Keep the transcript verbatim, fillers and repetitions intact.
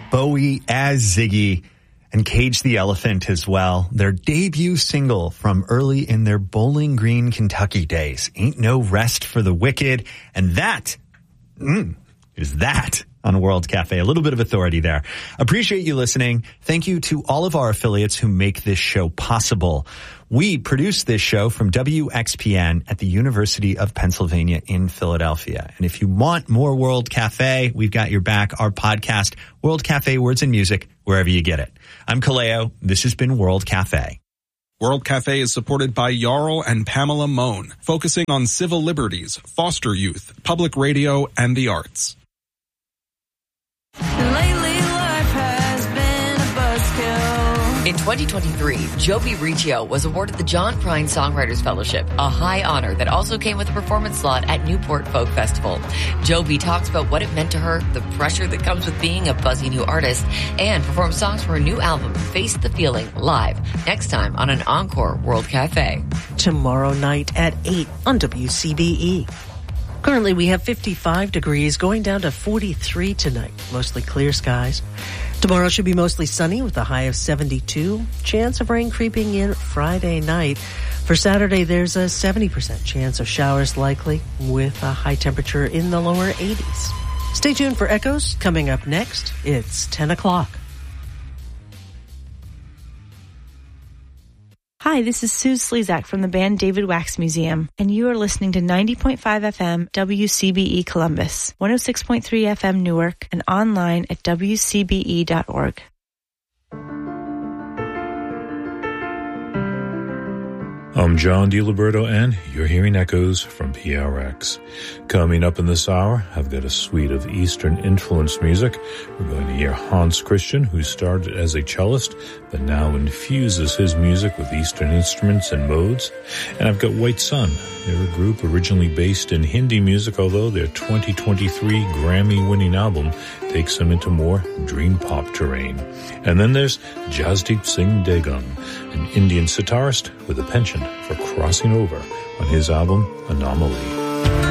Bowie as Ziggy and Cage the Elephant as well. Their debut single from early in their Bowling Green, Kentucky days. Ain't No Rest for the Wicked. And that mm, is that on World Cafe. A little bit of authority there. Appreciate you listening. Thank you to all of our affiliates who make this show possible. We produce this show from W X P N at the University of Pennsylvania in Philadelphia. And if you want more World Cafe, we've got your back. Our podcast, World Cafe Words and Music, wherever you get it. I'm Kaleo. This has been World Cafe. World Cafe is supported by Jarl and Pamela Mohn, focusing on civil liberties, foster youth, public radio, and the arts. Lately, life has been a buzzkill. In twenty twenty-three, Joby Riccio was awarded the John Prine Songwriters Fellowship, a high honor that also came with a performance slot at Newport Folk Festival. Joby talks about what it meant to her, the pressure that comes with being a buzzy new artist, and performs songs from her new album, Face the Feeling, live next time on an Encore World Cafe. Tomorrow night at eight on W C B E. Currently, we have fifty-five degrees, going down to forty-three tonight. Mostly clear skies. Tomorrow should be mostly sunny with a high of seventy-two. Chance of rain creeping in Friday night. For Saturday, there's a seventy percent chance of showers likely with a high temperature in the lower eighties. Stay tuned for Echoes. Coming up next, it's ten o'clock. Hi, this is Sue Slezak from the band David Wax Museum, and you are listening to ninety point five F M W C B E Columbus, one oh six point three F M Newark, and online at W C B E dot org. I'm John DiLiberto, and you're hearing Echoes from P R X. Coming up in this hour, I've got a suite of Eastern-influenced music. We're going to hear Hans Christian, who started as a cellist, but now infuses his music with Eastern instruments and modes. And I've got White Sun. They're a group originally based in Hindi music, although their twenty twenty-three Grammy-winning album takes them into more dream pop terrain. And then there's Jasdeep Singh Degan, an Indian sitarist with a penchant for crossing over on his album Anomaly.